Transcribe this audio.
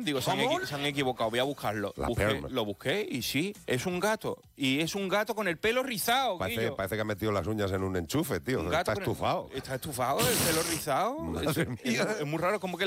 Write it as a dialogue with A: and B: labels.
A: Digo, se han equivocado, voy a buscarlo. Lo busqué y sí, es un gato. Y es un gato con el pelo rizado.
B: Parece que ha metido las uñas en un enchufe, tío. Está estufado.
A: Está estufado, el pelo rizado. Es muy raro, como que